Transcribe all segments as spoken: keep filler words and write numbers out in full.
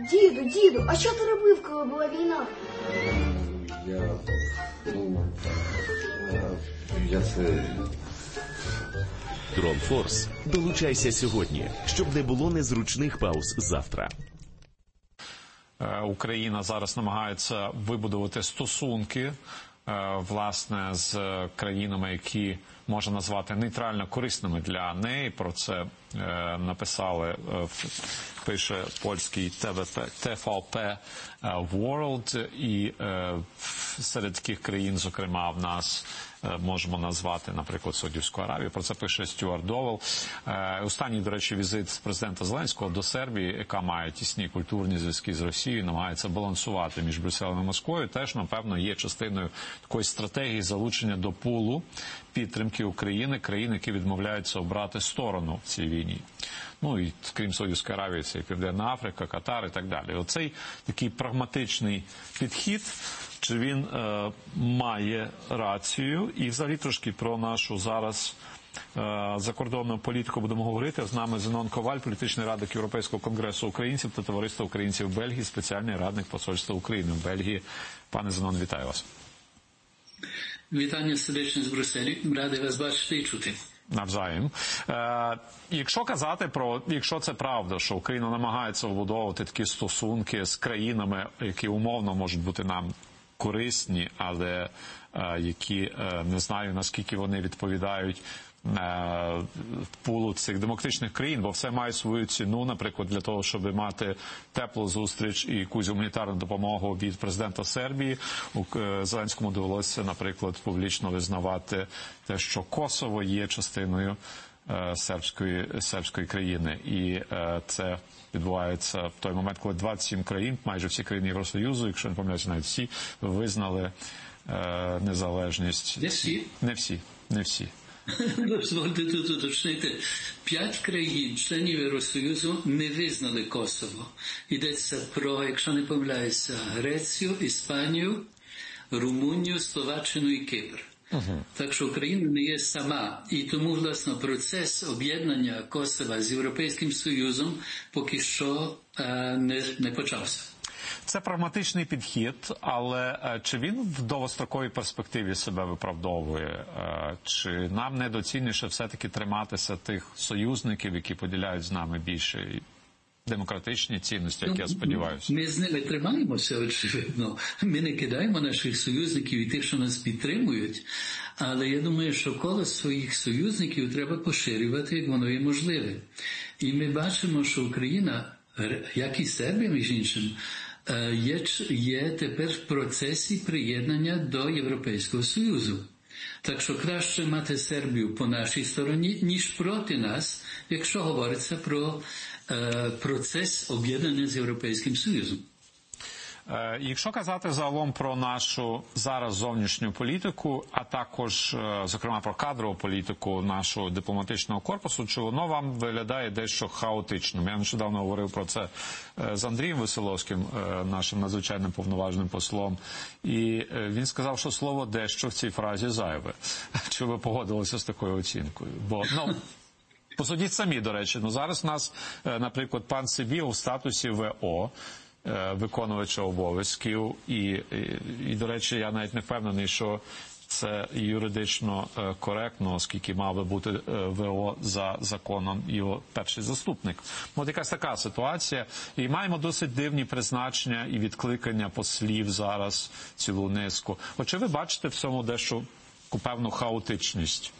Діду, діду, а що ти робив, коли була війна? Я... ну... я це... Дронфорс. Долучайся сьогодні, щоб не було незручних пауз завтра. Україна зараз намагається вибудувати стосунки, власне, з країнами, які можна назвати нейтрально корисними для неї. Про це написали, пише польський Т В П World, і серед таких країн, зокрема, в нас можемо назвати, наприклад, Саудівську Аравію. Про це пише Стюарт Довел. Останній, до речі, візит президента Зеленського до Сербії, яка має тісні культурні зв'язки з Росією, намагається балансувати між Брюсселем і Москвою, теж, напевно, є частиною такої стратегії залучення до пулу підтримки України, країн, які відмовляються обрати сторону в цій війні. Ну і крім Саудівської Аравії, це і Південна Африка, Катар і так далі. Оцей такий прагматичний підхід, чи він е, має рацію, і взагалі трошки про нашу зараз е, закордонну політику будемо говорити. З нами Зенон Коваль, політичний радник Європейського конгресу українців та Товариства українців в Бельгії, спеціальний радник посольства України в Бельгії. Пане Зенон, вітаю вас. Вітання сердечне з Брюсселі. Радий вас бачити і чути. Навзаєм. Е, якщо казати про, якщо це правда, що Україна намагається вбудовувати такі стосунки з країнами, які умовно можуть бути нам корисні, але е, які, е, не знаю, наскільки вони відповідають е, пулу цих демократичних країн, бо все має свою ціну, наприклад, для того, щоб мати теплу зустріч і якусь гуманітарну допомогу від президента Сербії. У е, Зеленському довелося, наприклад, публічно визнавати те, що Косово є частиною е, сербської, сербської країни. І е, це відбувається в той момент, коли двадцять сім країн, майже всі країни Євросоюзу, якщо не помиляюся, навіть всі, визнали е, незалежність. Не всі. Не всі, не всі. Дозвольте тут уточнити. П'ять країн, членів Євросоюзу, не визнали Косово. Йдеться про, якщо не помиляюся, Грецію, Іспанію, Румунію, Словаччину і Кипр. Uh-huh. Так що Україна не є сама. І тому, власне, процес об'єднання Косова з Європейським Союзом поки що е, не, не почався. Це прагматичний підхід, але чи він в довгостроковій перспективі себе виправдовує? Чи нам недоцільніше все-таки триматися тих союзників, які поділяють з нами більше демократичні цінності, як ну, я сподіваюся? Ми з ними тримаємося, очевидно. Ми не кидаємо наших союзників і тих, що нас підтримують. Але я думаю, що коло своїх союзників треба поширювати, як воно є можливе. І ми бачимо, що Україна, як і Сербія, між іншим, Є, є тепер в процесі приєднання до Європейського Союзу. Так що краще мати Сербію по нашій стороні, ніж проти нас, якщо говориться про е, процес об'єднання з Європейським Союзом. Якщо казати загалом про нашу зараз зовнішню політику, а також, зокрема, про кадрову політику нашого дипломатичного корпусу, чи воно вам виглядає дещо хаотичним? Я нещодавно говорив про це з Андрієм Веселовським, нашим надзвичайним повноважним послом, і він сказав, що слово «дещо» в цій фразі зайве. Чи ви погодилися з такою оцінкою? Бо, ну... Посудіть самі, до речі. Ну, зараз у нас, наприклад, пан Сибіл в статусі В О, виконувача обов'язків, і, і, і, до речі, я навіть не впевнений, що це юридично коректно, оскільки мав би бути В О за законом його перший заступник. От якась така ситуація. І маємо досить дивні призначення і відкликання послів зараз, цілу низку. От чи ви бачите в цьому дещо певну хаотичність?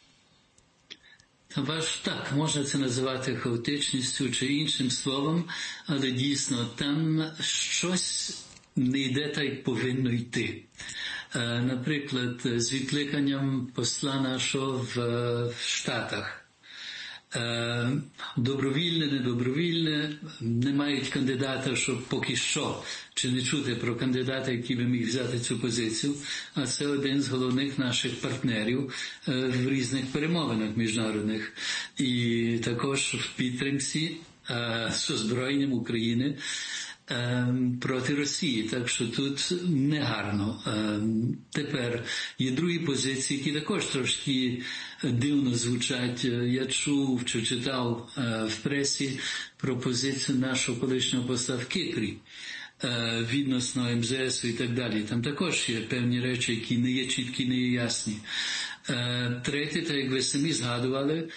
Ваш, так, можна це називати хаотичністю чи іншим словом, але дійсно там щось не йде та й повинно йти. Е, наприклад, з відкликанням посла нашого в, в Штатах. Е, добровільне, недобровільне, не мають кандидата, що поки що, чи не чути про кандидата, який би міг взяти цю позицію, а це один з головних наших партнерів е, в різних перемовинах міжнародних. І також в підтримці е, з озброєнням України проти Росії, так що тут негарно. Тепер є другі позиції, які також трошки дивно звучать. Я чув чи читав в пресі про позицію нашого колишнього посла в Кіпрі відносно ем зе есу і так далі. Там також є певні речі, які не є чіткі, не є ясні. Третє, так як ви самі згадували,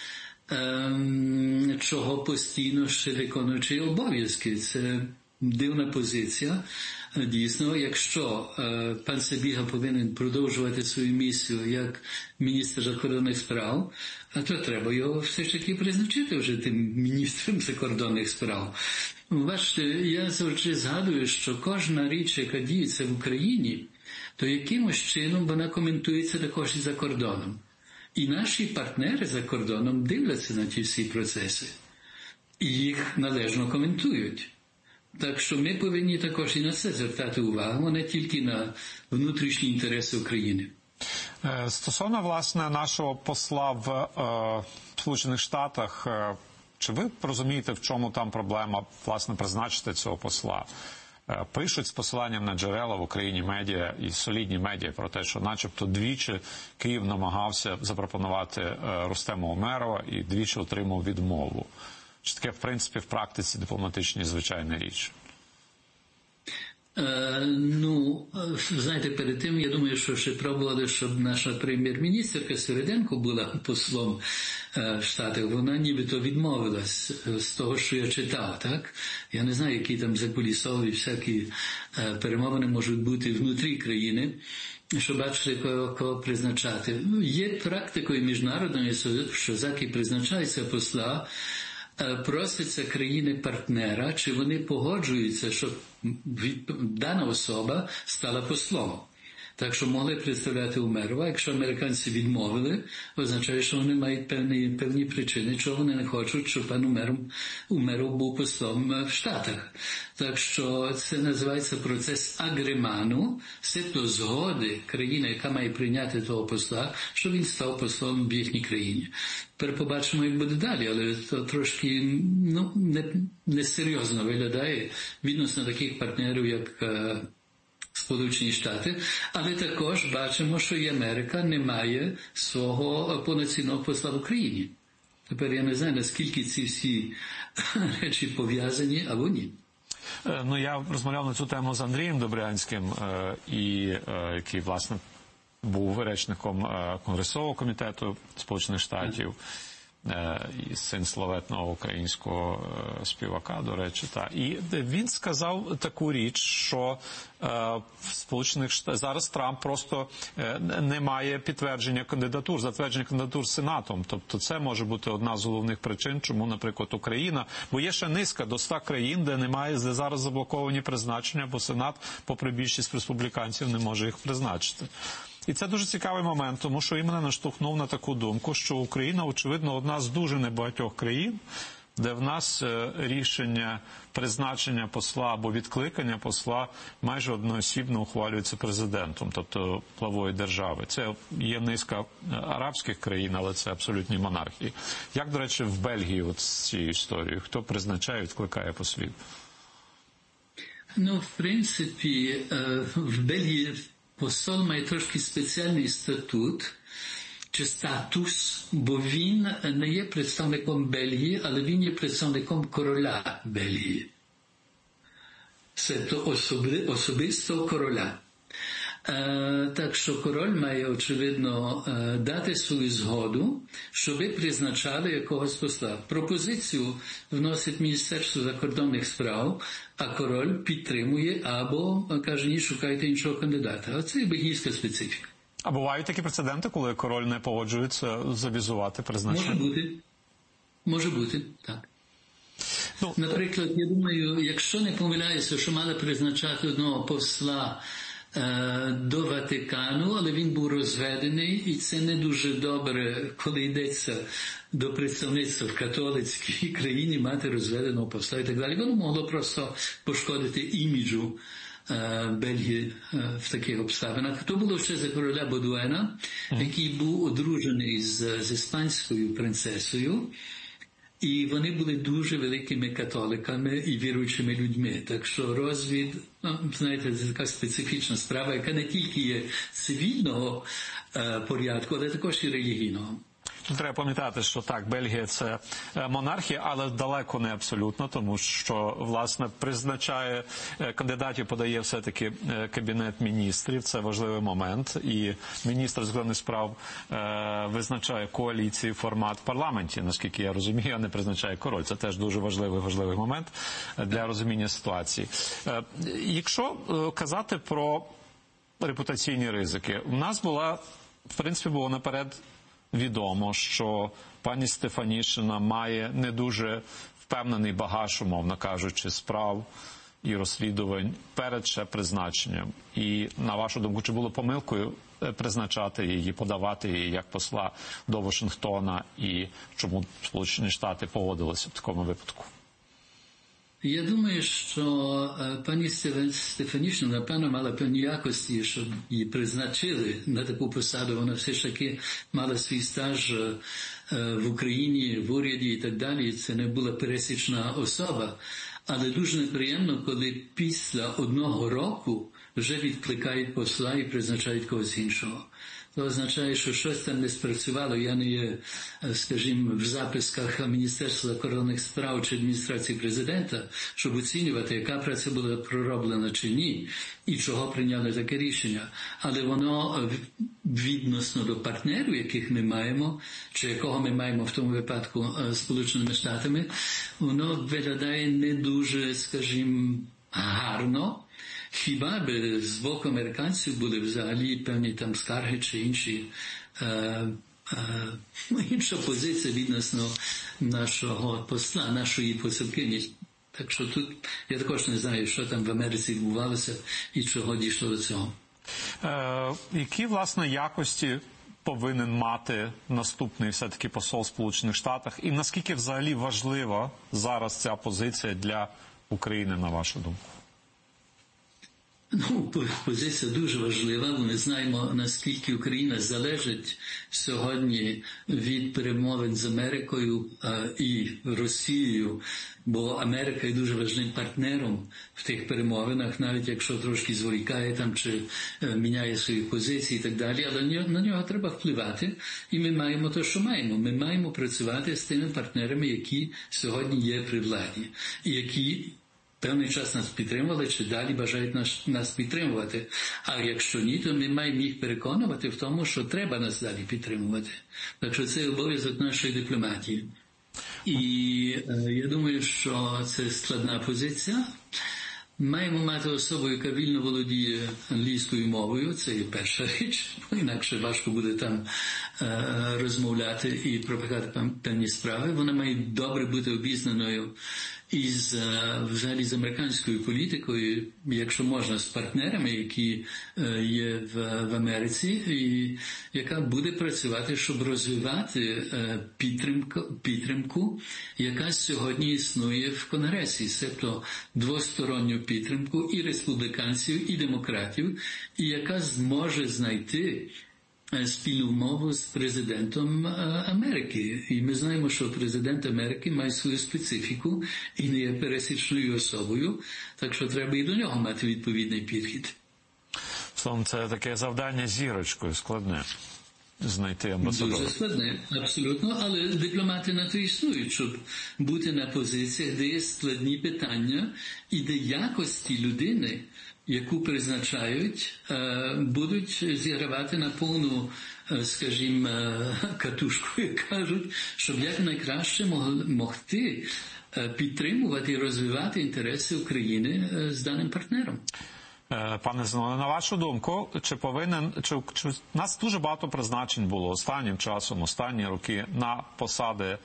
чого постійно ще виконуючи обов'язки. Це дивна позиція. Дійсно, якщо е, пан Сибіга повинен продовжувати свою місію як міністр закордонних справ, то треба його все ж таки призначити вже тим міністром закордонних справ. Бачите, я завжди згадую, що кожна річ, яка діється в Україні, то якимось чином вона коментується також і за кордоном. І наші партнери за кордоном дивляться на ті всі процеси. І їх належно коментують. Так що ми повинні також і на це звертати увагу, а не тільки на внутрішні інтереси України. Стосовно, власне, нашого посла в е, Сполучених Штатах, е, чи ви розумієте, в чому там проблема, власне, призначити цього посла? Е, пишуть з посиланням на джерела в Україні медіа і солідні медіа про те, що начебто двічі Київ намагався запропонувати е, Рустема Умерова і двічі отримав відмову. Чи таке, в принципі, в практиці дипломатичній звичайна річ? Е, ну, знаєте, перед тим, я думаю, що ще пробували, щоб наша прем'єр-міністерка Середенко була послом е, в Штатах. Вона нібито відмовилась з того, що я читав, так? Я не знаю, які там закулісові всякі е, перемовини можуть бути внутрі країни, щоб бачити, кого, кого призначати. Є практикою міжнародною, що заки призначається посла, проситься країни-партнера, чи вони погоджуються, щоб дана особа стала послом. Так що могли представляти Умерова. Якщо американці відмовили, означає, що вони мають певні, певні причини, чого вони не хочуть, щоб пан Умеров, Умеров був послом в Штатах. Так що це називається процес агреману, себто згоди країни, яка має прийняти того посла, щоб він став послом в їхній країні. Тепер побачимо, як буде далі, але то трошки ну, не, несерйозно виглядає відносно таких партнерів, як Сполучені Штати, але також бачимо, що і Америка не має свого повноцінного посла в Україні. Тепер я не знаю, наскільки ці всі речі пов'язані, або ні. Ну, я розмовляв на цю тему з Андрієм Добрянським, і, який, власне, був речником Конгресового комітету Сполучених Штатів, і син славетного українського співака, до речі. Та. І він сказав таку річ, що е, в Сполучених Штатах зараз Трамп просто е, не має підтвердження кандидатур, затвердження кандидатур Сенатом. Тобто це може бути одна з головних причин, чому, наприклад, Україна, бо є ще низка до ста країн, де немає, де зараз заблоковані призначення, бо Сенат, попри більшість республіканців, не може їх призначити. І це дуже цікавий момент, тому що і мене наштовхнув на таку думку, що Україна, очевидно, одна з дуже небагатьох країн, де в нас рішення призначення посла або відкликання посла майже одноосібно ухвалюється президентом, тобто главою держави. Це є низка арабських країн, але це абсолютні монархії. Як, до речі, в Бельгії от з цією історією? Хто призначає, відкликає послів? Ну, в принципі, в Бельгії посол має трошки спеціальний статут, чи статус, бо він не є представником Бельгії, але він є представником короля Бельгії. Це особи, особисто короля. Е, так що король має, очевидно, е, дати свою згоду, щоб ви призначали якогось посла. Пропозицію вносить Міністерство закордонних справ, а король підтримує або каже, ні, шукайте іншого кандидата. А це і бельгійська специфіка. А бувають такі прецеденти, коли король не погоджується завізувати призначення? Може бути. Може бути, так. Ну, наприклад, я думаю, якщо не помиляюся, що мали призначати одного посла до Ватикану, але він був розведений, і це не дуже добре, коли йдеться до представництва в католицькій країні мати розведеного посла і так далі. Воно могло просто пошкодити іміджу Бельгії в таких обставинах. То було ще за короля Бодуена, який був одружений з, з іспанською принцесою, І вони були дуже великими католиками і віруючими людьми. Так що розвід, ну, знаєте, це така специфічна справа, яка не тільки є цивільного е, порядку, але також і релігійного. Треба пам'ятати, що так, Бельгія – це монархія, але далеко не абсолютно, тому що, власне, призначає кандидатів, подає все-таки Кабінет міністрів, це важливий момент, і міністр закордонних справ е, визначає коаліції, формат в парламенті, наскільки я розумію, а не призначає король. Це теж дуже важливий, важливий момент для розуміння ситуації. Е, якщо казати про репутаційні ризики, у нас була, в принципі, було наперед відомо, що пані Стефанішина має не дуже впевнений багаж, умовно кажучи, справ і розслідувань перед ще призначенням. І, на вашу думку, чи було помилкою призначати її, подавати її як посла до Вашингтона, і чому Сполучені Штати погодилися в такому випадку? Я думаю, що пані Стефанішина, напевно, мала певні якості, щоб її призначили на таку посаду. Вона все ж таки мала свій стаж в Україні, в уряді і так далі. Це не була пересічна особа. Але дуже неприємно, коли після одного року вже відкликають посла і призначають когось іншого. Це означає, що щось там не спрацювало. Я не є, скажімо, в записках Міністерства закордонних справ чи адміністрації президента, щоб оцінювати, яка праця була пророблена чи ні, і чого прийняли таке рішення. Але воно відносно до партнерів, яких ми маємо, чи якого ми маємо в тому випадку Сполученими Штатами, воно виглядає не дуже, скажімо, гарно. Хіба би з боку американців були взагалі певні там скарги чи інші, е, е, інша позиція відносно нашого посла, нашої посилкині. Так що тут я також не знаю, що там в Америці відбувалося і чого дійшло до цього. Е, які, власне, якості повинен мати наступний все-таки посол в Сполучених Штатах? І наскільки взагалі важлива зараз ця позиція для України, на вашу думку? Ну, позиція дуже важлива. Ми знаємо, наскільки Україна залежить сьогодні від перемовин з Америкою а, і Росією, бо Америка є дуже важливим партнером в тих перемовинах, навіть якщо трошки зволікає там чи е, міняє свої позиції і так далі, але на нього треба впливати, і ми маємо те, що маємо. Ми маємо працювати з тими партнерами, які сьогодні є при владі, і які певний час нас підтримували, чи далі бажають нас, нас підтримувати. А якщо ні, то ми маємо їх переконувати в тому, що треба нас далі підтримувати. Так що це обов'язок нашої дипломатії. І е, я думаю, що це складна позиція. Маємо мати особу, яка вільно володіє англійською мовою, це є перша річ, інакше важко буде там е, розмовляти і пропагати певні справи. Вона має добре бути обізнаною із, взагалі, з американською політикою, якщо можна, з партнерами, які е, є в, в Америці, і яка буде працювати, щоб розвивати е, підтримку, підтримку, яка сьогодні існує в Конгресі, тобто двосторонню підтримку і республіканців, і демократів, і яка зможе знайти спільну мову з президентом Америки. І ми знаємо, що президент Америки має свою специфіку і не є пересічною особою, так що треба і до нього мати відповідний підхід. Словом, це таке завдання зірочкою складне. Знайти амбасадора. Дуже складне, абсолютно, але дипломати на то існують, щоб бути на позиціях, де є складні питання і де якості людини, яку призначають, будуть зігравати на повну, скажімо, катушку, як кажуть, щоб якнайкраще могти підтримувати і розвивати інтереси України з даним партнером. Пане Зиновію, на вашу думку, чи повинен, чи, чи у нас дуже багато призначень було останнім часом, останні роки на посади е,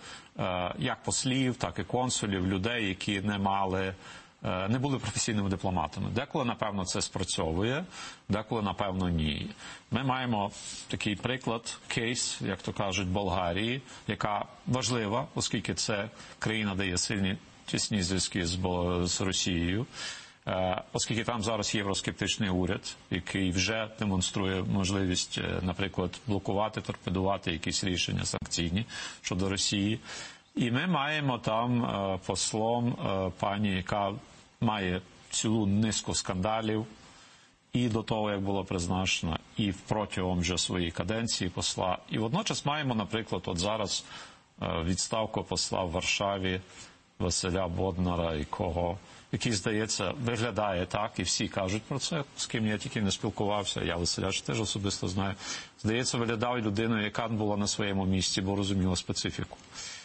як послів, так і консулів, людей, які не мали, е, не були професійними дипломатами. Деколи, напевно, це спрацьовує, деколи, напевно, ні. Ми маємо такий приклад, кейс, як то кажуть, Болгарії, яка важлива, оскільки це країна, де є сильні тісні зв'язки з, з Росією. Оскільки там зараз євроскептичний уряд, який вже демонструє можливість, наприклад, блокувати, торпедувати якісь рішення санкційні щодо Росії. І ми маємо там е, послом е, пані, яка має цілу низку скандалів і до того, як було призначено, і протягом вже своєї каденції посла. І водночас маємо, наприклад, от зараз е, відставку посла в Варшаві Василя Боднара, якого, який, здається, виглядає так, і всі кажуть про це, з ким я тільки не спілкувався, я Василя ж теж особисто знаю. Здається, виглядав людиною, яка була на своєму місці, бо розуміла специфіку.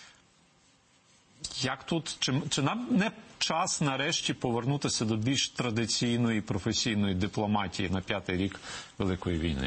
Як тут, чи, чи нам не час нарешті повернутися до більш традиційної професійної дипломатії на п'ятий рік Великої війни?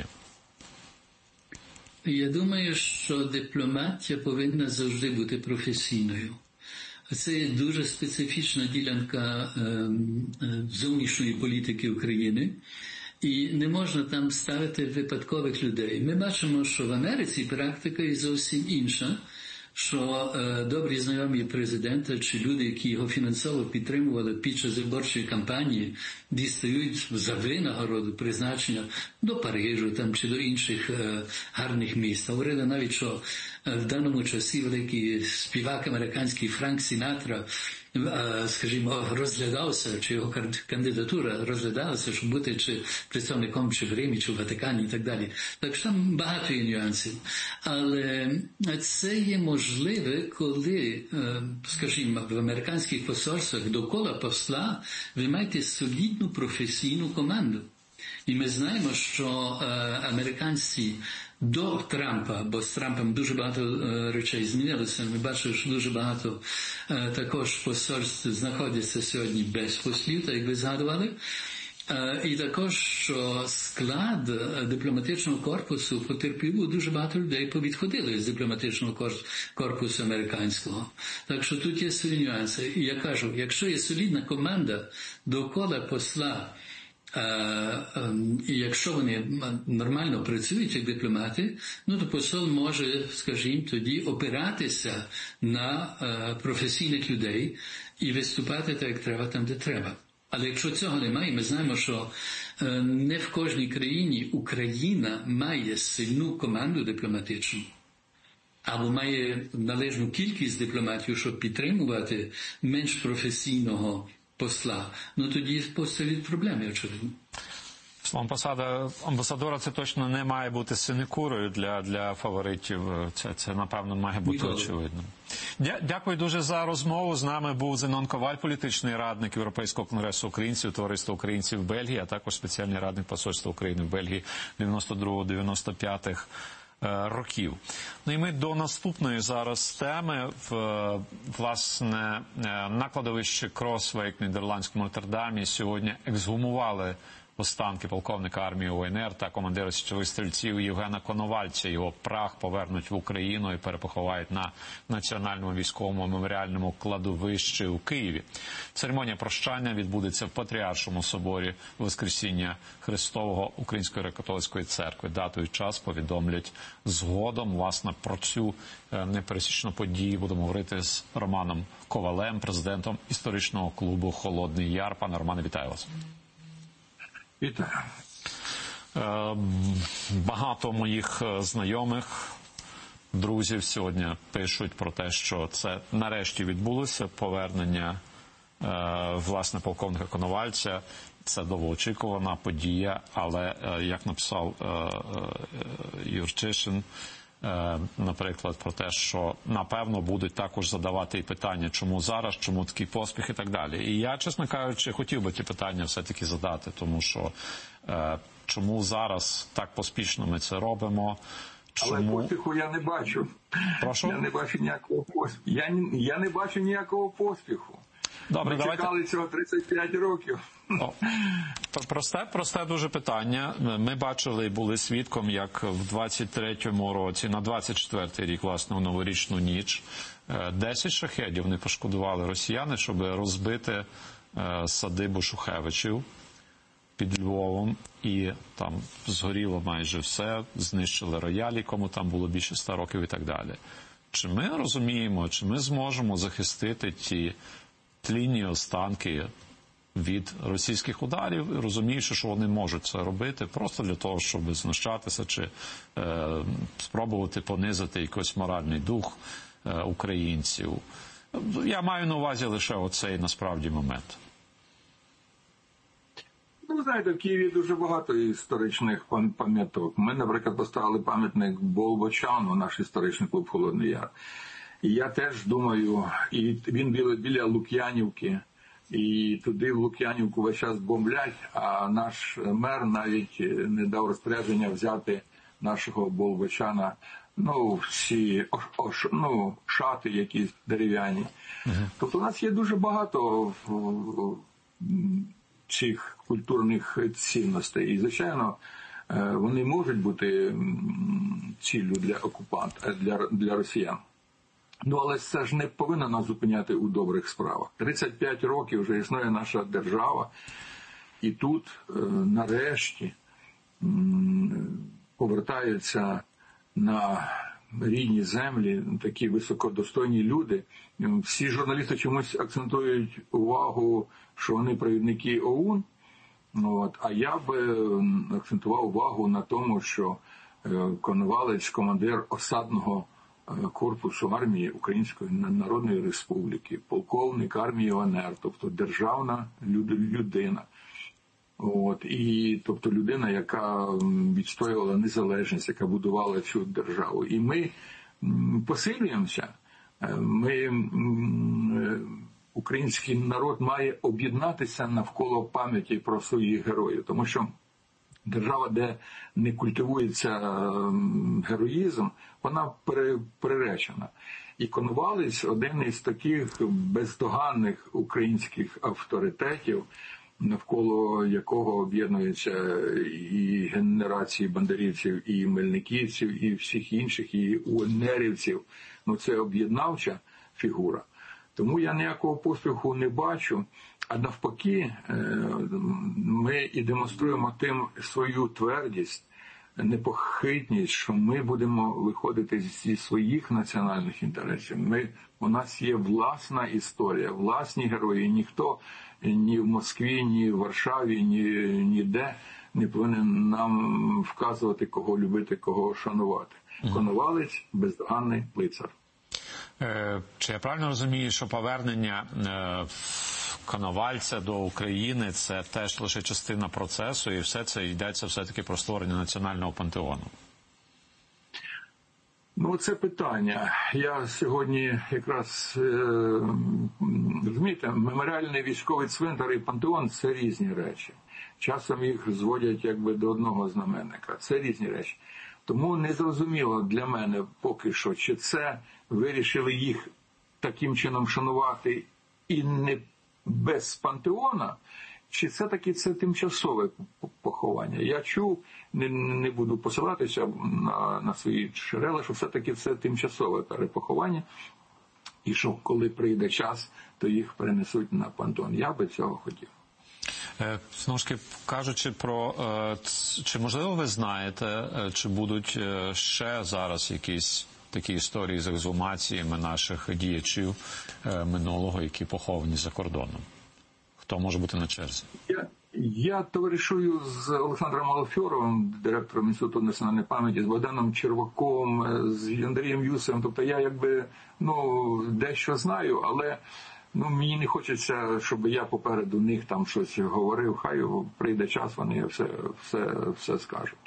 Я думаю, що дипломатія повинна завжди бути професійною. Це є дуже специфічна ділянка е, е, зовнішньої політики України. І не можна там ставити випадкових людей. Ми бачимо, що в Америці практика є зовсім інша, що е, добрі знайомі президента чи люди, які його фінансово підтримували під час виборчої кампанії, дістають за винагороду призначення до Парижу там, чи до інших е, гарних міст. Говорили навіть, що е, в даному часі великий співак американський Франк Сінатра, е, скажімо, розглядався, чи його кандидатура розглядалася, щоб бути чи представником чи в Римі, чи в Ватикані і так далі. Так що там багато є нюансів. Але це є можливе, коли, скажімо, в американських посольствах довкола посла ви маєте солідну професійну команду. І ми знаємо, що е, американці до Трампа, бо з Трампом дуже багато е, речей змінилося, ми бачимо, що дуже багато е, також посольств знаходяться сьогодні без послів, так як ви згадували. Е, і також, що склад дипломатичного корпусу потерпів, дуже багато людей повідходили з дипломатичного корпусу американського. Так що тут є свої нюанси. І я кажу, якщо є солідна команда довкола посла, і якщо вони нормально працюють як дипломати, ну то посол може, скажімо, тоді опиратися на професійних людей і виступати так, як треба, там, де треба. Але якщо цього немає, ми знаємо, що не в кожній країні Україна має сильну команду дипломатичну, або має належну кількість дипломатів, щоб підтримувати менш професійного посла, ну тоді постають проблеми, очевидно. Амбасада, амбасадора це точно не має бути синекурою для, для фаворитів. Це, це, напевно, має бути Ніколи. очевидно. Дя, дякую дуже за розмову. З нами був Зенон Коваль, політичний радник Європейського конгресу українців, Товариства українців в Бельгії, а також спеціальний радник Посольства України в Бельгії дев'яносто другого - дев'яносто п'ятих років. Ну і ми до наступної зараз теми. В, власне, на кладовищі Кросвейк в нідерландському Нотр-Дамі сьогодні ексгумували останки полковника армії УНР та командира січових стрільців Євгена Коновальця. Його прах повернуть в Україну і перепоховають на Національному військовому меморіальному кладовищі у Києві. Церемонія прощання відбудеться в Патріаршому соборі Воскресіння Христового Української греко-католицької церкви. Дату і час повідомлять згодом. Власне, про цю непересічну подію будемо говорити з Романом Ковалем, президентом історичного клубу «Холодний Яр». Пане Романе, вітаю вас. Вітаю. Багато моїх знайомих, друзів сьогодні пишуть про те, що це нарешті відбулося, повернення, власне, полковника Коновальця. Це довгоочікувана подія, але, як написав Юрчишин, наприклад, про те, що, напевно, будуть також задавати і питання, чому зараз, чому такий поспіх і так далі. І я, чесно кажучи, хотів би ті питання все-таки задати, тому що е, чому зараз так поспішно ми це робимо, чому... Але поспіху я не бачу. Прошу? Я не бачу ніякого поспіху. Я, я не бачу ніякого поспіху. Добре, ми давайте... чекали цього тридцять п'ять років. О, просте, просте дуже питання. Ми бачили і були свідком, як в двадцять третьому році, на двадцять четвертий рік, власне, у новорічну ніч, десять шахедів не пошкодували росіяни, щоб розбити садибу Шухевичів під Львовом, і там згоріло майже все, знищили роялі, кому там було більше ста років і так далі. Чи ми розуміємо, чи ми зможемо захистити ті тлінні останки від російських ударів, розуміючи, що вони можуть це робити просто для того, щоб знущатися чи е, спробувати понизити якийсь моральний дух українців. Я маю на увазі лише оцей, насправді, момент. Ну, знаєте, в Києві дуже багато історичних пам'яток. Ми, наприклад, поставили пам'ятник Болбочану, наш історичний клуб «Холодний Яр». І я теж думаю, і він біля, біля Лук'янівки, і туди в Лук'янівку весь час бомблять, а наш мер навіть не дав розпорядження взяти нашого Болбочана, ну, всі ош, ну, шати якісь дерев'яні. Uh-huh. Тобто у нас є дуже багато цих культурних цінностей. І, звичайно, вони можуть бути ціллю для окупанта, для, для росіян. Ну, але це ж не повинно нас зупиняти у добрих справах. тридцять п'ять років вже існує наша держава, і тут, нарешті, повертаються на рідні землі такі високодостойні люди. Всі журналісти чомусь акцентують увагу, що вони провідники ОУН. От. А я би акцентував увагу на тому, що Коновалець, командир осадного корпусу армії Української Народної Республіки, полковник армії ОНР, тобто державна людина. От, і, тобто, людина, яка відстоювала незалежність, яка будувала цю державу. І ми посилюємося. Ми, український народ має об'єднатися навколо пам'яті про своїх героїв. Тому що держава, де не культивується героїзм, вона приречена. І Коновалець – один із таких бездоганних українських авторитетів, навколо якого об'єднуються і генерації бандерівців, і мельниківців, і всіх інших, і уенерівців. Ну, це об'єднавча фігура. Тому я ніякого поспіху не бачу, а навпаки, ми і демонструємо тим свою твердість, непохитність, що ми будемо виходити зі своїх національних інтересів. Ми, у нас є власна історія, власні герої. Ніхто ні в Москві, ні в Варшаві, ні ніде не повинен нам вказувати, кого любити, кого шанувати. Коновалець – бездоганний лицар. Чи я правильно розумію, що повернення Коновальця до України – це теж лише частина процесу, і все це йдеться все-таки про створення національного пантеону? Ну, це питання. Я сьогодні якраз, розумієте, меморіальний військовий цвинтар і пантеон – це різні речі. Часом їх зводять якби до одного знаменника. Це різні речі. Тому не зрозуміло для мене поки що, чи це вирішили їх таким чином шанувати і не без пантеона, чи це таки це тимчасове поховання. Я чув, не, не буду посилатися на, на свої джерела, що все-таки це тимчасове перепоховання, і що коли прийде час, то їх перенесуть на пантеон. Я би цього хотів. Знову ж таки, кажучи про, чи можливо ви знаєте, чи будуть ще зараз якісь такі історії з ексгумаціями наших діячів минулого, які поховані за кордоном? Хто може бути на черзі? Я, я товаришую з Олександром Алфьоровим, директором Інституту національної пам'яті, з Богданом Черваком, з Андрієм Юсовим. Тобто я якби, ну, дещо знаю, але ну, мені не хочеться, щоб я попереду них там щось говорив. Хай прийде час, вони все, все, все скажуть.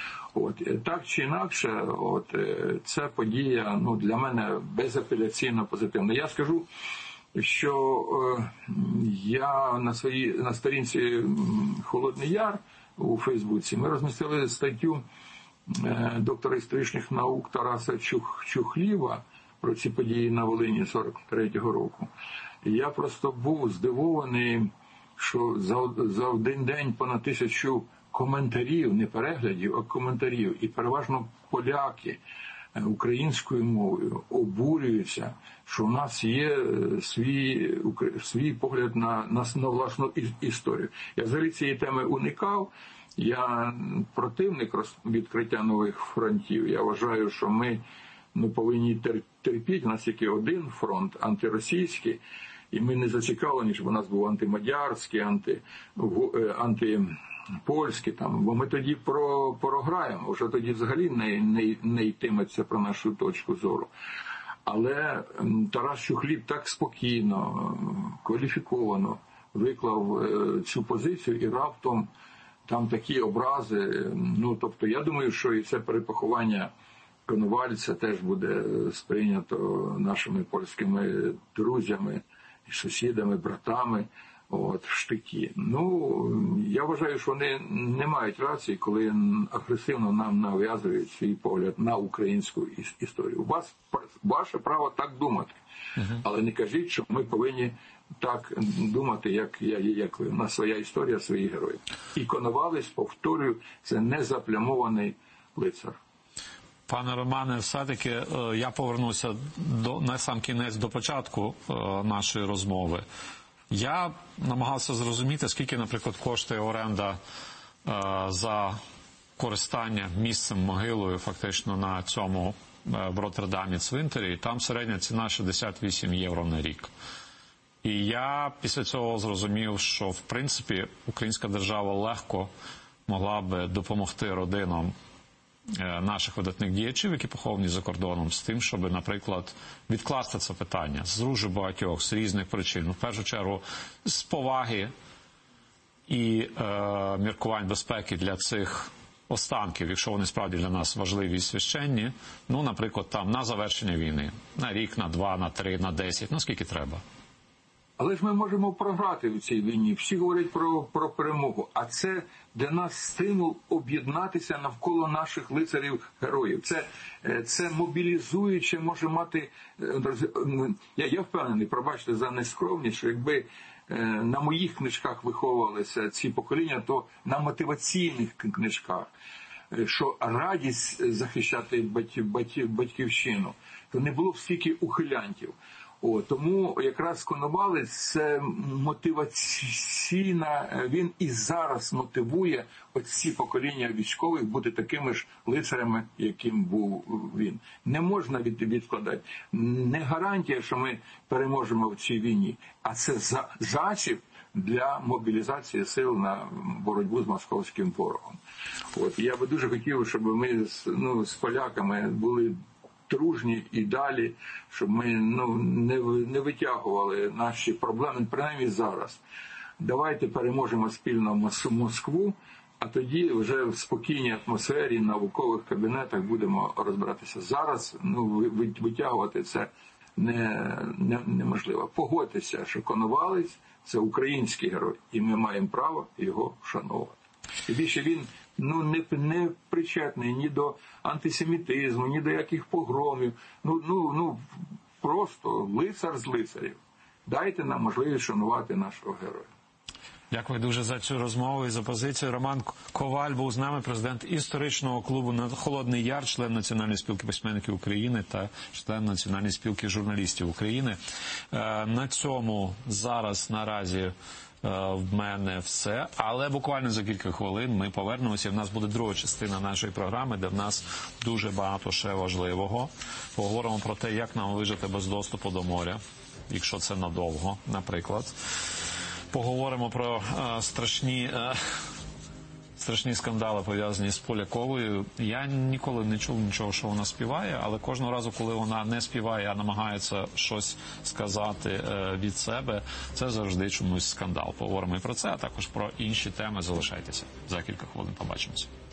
От, так чи інакше, от, це подія, ну, для мене безапеляційно позитивна. Я скажу, що е, я на своїй на сторінці «Холодний Яр» у Фейсбуці ми розмістили статтю е, доктора історичних наук Тараса Чух, Чухліва про ці події на Волині сорок третього року. І я просто був здивований, що за, за один день понад тисячу коментарів, не переглядів, а коментарів, і переважно поляки українською мовою обурюються, що у нас є свій, свій погляд на, на, на власну історію. Я взагалі цієї теми уникав, я противник відкриття нових фронтів. Я вважаю, що ми ну, повинні терпіти, у нас тільки один фронт, антиросійський, і ми не зацікавлені, щоб у нас був антимадярський, анти, антипольський, там, бо ми тоді програємо, вже тоді взагалі не, не, не йтиметься про нашу точку зору. Але Тарас Чухліб так спокійно, кваліфіковано виклав цю позицію, і раптом там такі образи. Ну, тобто, я думаю, що і це перепоховання Коновальця теж буде сприйнято нашими польськими друзями, сусідами, братами, от, в штики. Ну, я вважаю, що вони не мають рації, коли агресивно нам нав'язують свій погляд на українську історію. У вас ваше право так думати, але не кажіть, що ми повинні так думати, як, як ви. У нас своя історія, свої герої. І Коновалець, повторюю, це не заплямований лицар. Пане Романе, все-таки я повернуся до, на сам кінець до початку нашої розмови. Я намагався зрозуміти, скільки, наприклад, коштує оренда за користання місцем, могилою, фактично на цьому в Роттердамі цвинтарі. Там середня ціна шістдесят вісім євро на рік. І я після цього зрозумів, що, в принципі, українська держава легко могла би допомогти родинам наших видатних діячів, які поховані за кордоном, з тим, щоб, наприклад, відкласти це питання з дуже багатьох, з різних причин. В першу чергу, з поваги і е, міркувань безпеки для цих останків, якщо вони справді для нас важливі і священні, ну, наприклад, там на завершення війни, на рік, на два, на три, на десять, ну, скільки треба. Але ж ми можемо програти в цій війні. Всі говорять про, про перемогу. А це для нас стимул об'єднатися навколо наших лицарів-героїв. Це, це мобілізуюче може мати... Я, я впевнений, пробачте за нескромність, що якби на моїх книжках виховувалися ці покоління, то на мотиваційних книжках, що радість захищати батьків, батьків, батьківщину, то не було б стільки ухилянтів. О, тому якраз Коновалець – це мотиваційна, він і зараз мотивує оці покоління військових бути такими ж лицарями, яким був він. Не можна від, відкладати. Не гарантія, що ми переможемо в цій війні, а це за, засіб для мобілізації сил на боротьбу з московським ворогом. От, я би дуже хотів, щоб ми ну, з поляками були дружні і далі, щоб ми ну, не, не витягували наші проблеми, принаймні зараз. Давайте переможемо спільно Москву, а тоді вже в спокійній атмосфері, наукових кабінетах будемо розбиратися. Зараз ну, витягувати це не, не, неможливо. Погодьтеся, що Коновалець – це український герой, і ми маємо право його вшановувати. І більше він ну, не, не причетний ні до антисемітизму, ні до яких погромів. Ну, ну, ну, просто лицар з лицарів. Дайте нам можливість шанувати нашого героя. Дякую дуже за цю розмову і за позицію. Роман Коваль був з нами, президент історичного клубу «Холодний Яр», член Національної спілки письменників України та член Національної спілки журналістів України. На цьому зараз наразі в мене все, але буквально за кілька хвилин ми повернемося, і в нас буде друга частина нашої програми, де в нас дуже багато ще важливого. Поговоримо про те, як нам вижити без доступу до моря, якщо це надовго, наприклад. Поговоримо про е, страшні, е, страшні скандали, пов'язані з Поляковою. Я ніколи не чув нічого, що вона співає, але кожного разу, коли вона не співає, а намагається щось сказати е, від себе, це завжди чомусь скандал. Поговоримо і про це, а також про інші теми. Залишайтеся. За кілька хвилин побачимося.